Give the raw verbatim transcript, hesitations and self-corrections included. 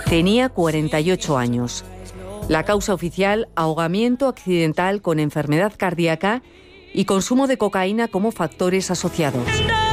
Tenía cuarenta y ocho años. La causa oficial, ahogamiento accidental con enfermedad cardíaca y consumo de cocaína como factores asociados.